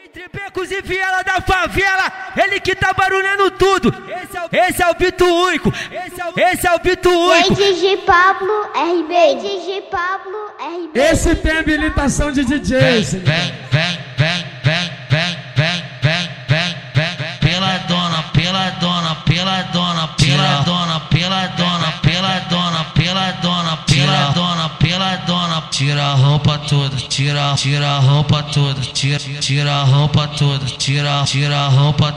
Entre becos e viela da favela, ele que tá barulhando tudo. Esse é o Bito Único. Esse é o Bito Único. DJ Pablo RB. DJ Pablo RB. Esse tem habilitação de DJ. Vem. Pela dona. Tira a roupa toda, tira a roupa toda, tira a roupa toda, tira a roupa